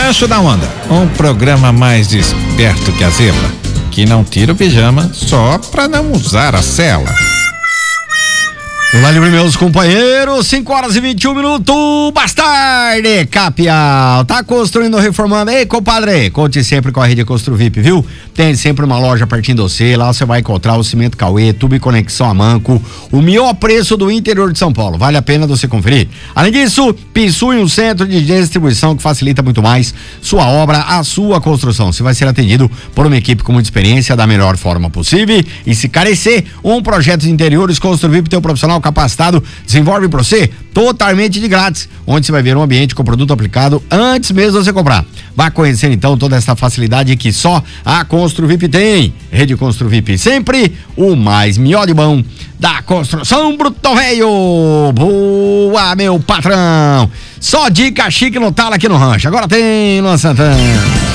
Rancho da Onda, um programa mais esperto que a zebra, que não tira o pijama só pra não usar a cela. Olá, meus companheiros, 5h21, Bastarde, Capial, tá construindo ou reformando? Ei, compadre, conte sempre com a Rede Construvip, viu? Tem sempre uma loja pertinho de você, lá você vai encontrar o cimento Cauê, tubo e conexão a manco, o melhor preço do interior de São Paulo, vale a pena você conferir. Além disso, possui um centro de distribuição que facilita muito mais sua obra, a sua construção. Você vai ser atendido por uma equipe com muita experiência da melhor forma possível e se carecer um projeto de interiores, Construvip tem um profissional capacitado, desenvolve para você totalmente de grátis, onde você vai ver um ambiente com produto aplicado antes mesmo de você comprar. Vá conhecer então toda essa facilidade que só a Construvip tem. Rede Construvip, sempre o mais melhor de bom da construção, bruto velho. Boa, meu patrão. Só dica chique no talo aqui no rancho. Agora tem Luan Santana.